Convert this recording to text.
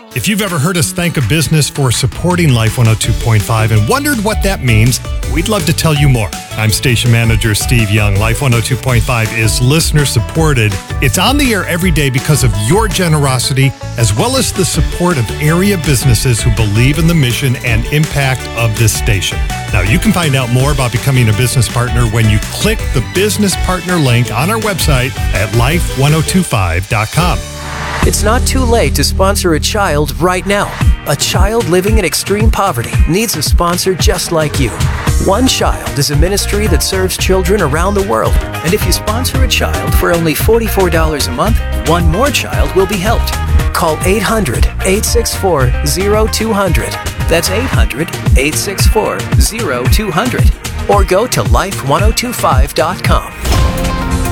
If you've ever heard us thank a business for supporting Life 102.5 and wondered what that means, we'd love to tell you more. I'm station manager Steve Young. Life 102.5 is listener supported. It's on the air every day because of your generosity, as well as the support of area businesses who believe in the mission and impact of this station. Now, you can find out more about becoming a business partner when you click the business partner link on our website at life1025.com. It's not too late to sponsor a child right now. A child living in extreme poverty needs a sponsor just like you. One Child is a ministry that serves children around the world. And if you sponsor a child for only $44 a month, one more child will be helped. Call 800-864-0200. That's 800-864-0200. Or go to life1025.com.